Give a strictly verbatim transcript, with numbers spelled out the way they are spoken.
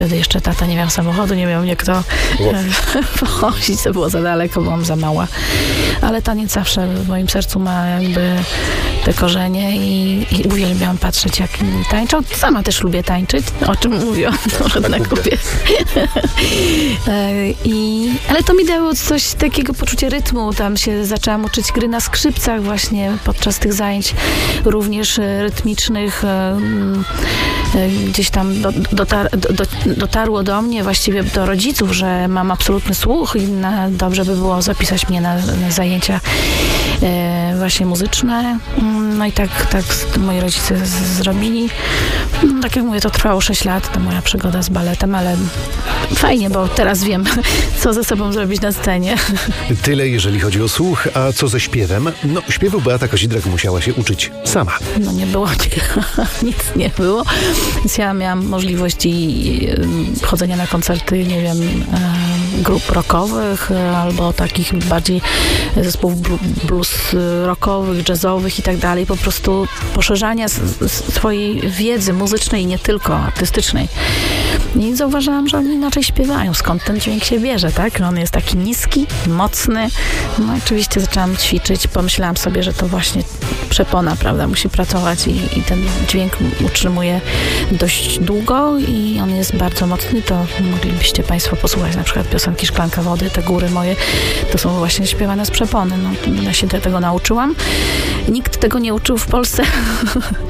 Wtedy jeszcze tata nie miał samochodu, nie miał mnie kto pochodzić, to było za daleko, byłam za mała. Ale taniec zawsze w moim sercu ma jakby te korzenie i, i uwielbiam patrzeć, jak inni tańczą. Sama też lubię tańczyć, o czym mówią różne kobiety. I, ale to mi dało coś takiego poczucie rytmu. Tam się zaczęłam uczyć gry na skrzypcach właśnie podczas tych zajęć również rytmicznych. Gdzieś tam do, dotar, do, dotarło do mnie, właściwie do rodziców, że mam absolutny słuch i na, dobrze by było zapisać mnie na, na zajęcia e, właśnie muzyczne. No i tak, tak moi rodzice z, zrobili. No, tak jak mówię, to trwało sześć lat, to moja przygoda z baletem, ale fajnie, bo teraz wiem, co ze sobą zrobić na scenie. Tyle, jeżeli chodzi o słuch, a co ze śpiewem? No, śpiewu Beata Kozidrak musiała się uczyć sama. No nie było, nie, nic nie było. Więc ja miałam możliwość i chodzenia na koncerty, nie wiem, grup rockowych albo takich bardziej zespołów blues rockowych, jazzowych i tak dalej. Po prostu poszerzania swojej wiedzy muzycznej i nie tylko artystycznej. I zauważyłam, że oni inaczej śpiewają. Skąd ten dźwięk się bierze, tak? On jest taki niski, mocny. No oczywiście zaczęłam ćwiczyć. Pomyślałam sobie, że to właśnie przepona, prawda, musi pracować i, i ten dźwięk utrzymuje dość długo i on jest bardzo mocny. To moglibyście Państwo posłuchać na przykład piosenki Szklanka wody, te góry moje, to są właśnie śpiewane z przepony. No, ja się tego nauczyłam. Nikt tego nie uczył w Polsce